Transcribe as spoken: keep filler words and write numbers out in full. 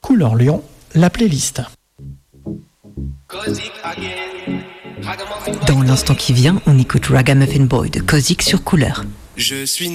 Couleur Lyon, la playlist. Dans l'instant qui vient, on écoute Ragamuffin Boy de Kozik sur Couleur. Je suis